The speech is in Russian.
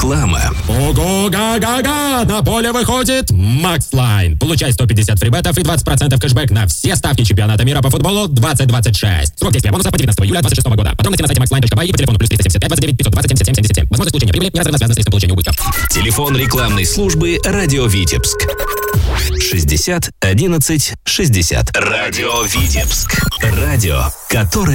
Реклама. Ого-га-га-га! На поле выходит Max Line. Получай 150 фрибетов и 20% кэшбэк на все ставки чемпионата мира по футболу 2026. Срок действия бонуса по 19 июля 2026 года. Подробности на сайте maxline.by и по телефону +375 29 520 77 77. Возможность получения прибыли неразрывно связана с риском получения убытков. Телефон рекламной службы «Радио Витебск». 60 11 60. «Радио Витебск». Радио, которое